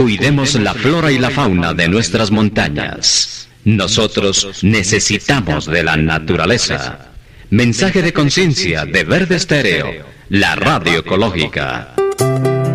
Cuidemos la flora y la fauna de nuestras montañas. Nosotros necesitamos de la naturaleza. Mensaje de conciencia de Verde Estéreo, la radio ecológica.